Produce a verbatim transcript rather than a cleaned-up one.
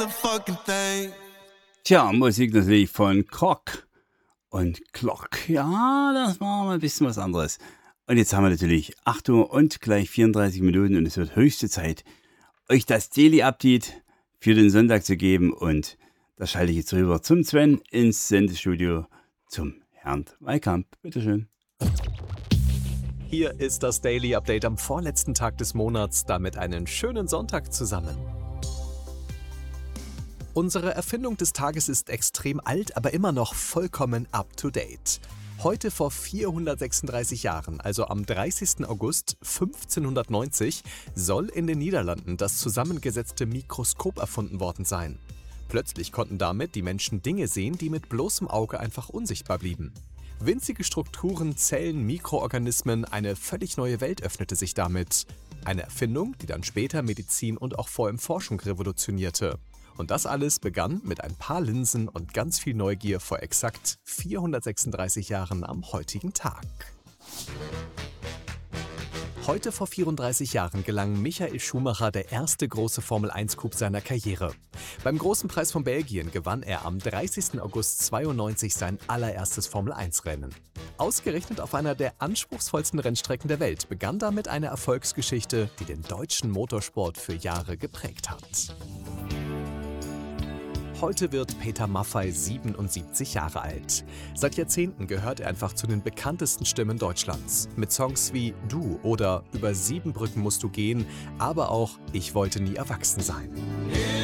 Tja, Musik natürlich von Croc und Clock. Ja, das war mal ein bisschen was anderes. Und jetzt haben wir natürlich acht Uhr und gleich vierunddreißig Minuten und es wird höchste Zeit, euch das Daily Update für den Sonntag zu geben. Und da schalte ich jetzt rüber zum Sven ins Sendestudio zum Herrn Weikamp. Bitteschön. Hier ist das Daily Update am vorletzten Tag des Monats, damit einen schönen Sonntag zusammen. Unsere Erfindung des Tages ist extrem alt, aber immer noch vollkommen up-to-date. Heute vor vierhundertsechsunddreißig Jahren, also am dreißigsten August fünfzehnhundertneunzig, soll in den Niederlanden das zusammengesetzte Mikroskop erfunden worden sein. Plötzlich konnten damit die Menschen Dinge sehen, die mit bloßem Auge einfach unsichtbar blieben. Winzige Strukturen, Zellen, Mikroorganismen, eine völlig neue Welt öffnete sich damit. Eine Erfindung, die dann später Medizin und auch vor allem Forschung revolutionierte. Und das alles begann mit ein paar Linsen und ganz viel Neugier vor exakt vierhundertsechsunddreißig Jahren am heutigen Tag. Heute vor vierunddreißig Jahren gelang Michael Schumacher der erste große Formel eins Coup seiner Karriere. Beim Großen Preis von Belgien gewann er am dreißigsten August zweiundneunzig sein allererstes Formel eins Rennen. Ausgerechnet auf einer der anspruchsvollsten Rennstrecken der Welt begann damit eine Erfolgsgeschichte, die den deutschen Motorsport für Jahre geprägt hat. Heute wird Peter Maffay siebenundsiebzig Jahre alt. Seit Jahrzehnten gehört er einfach zu den bekanntesten Stimmen Deutschlands. Mit Songs wie Du oder Über sieben Brücken musst du gehen, aber auch Ich wollte nie erwachsen sein.